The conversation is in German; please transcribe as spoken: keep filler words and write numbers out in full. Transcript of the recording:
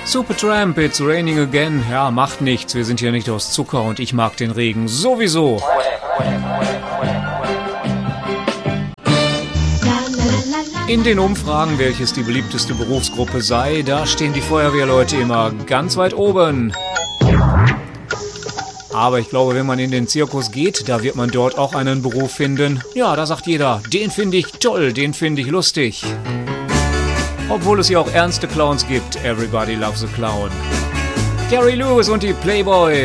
Supertramp, it's raining again. Ja, macht nichts, wir sind hier nicht aus Zucker und ich mag den Regen sowieso. In den Umfragen, welches die beliebteste Berufsgruppe sei, da stehen die Feuerwehrleute immer ganz weit oben. Aber ich glaube, wenn man in den Zirkus geht, da wird man dort auch einen Beruf finden. Ja, da sagt jeder, den finde ich toll, den finde ich lustig. Obwohl es ja auch ernste Clowns gibt. Everybody loves a clown. Gary Lewis und die Playboys.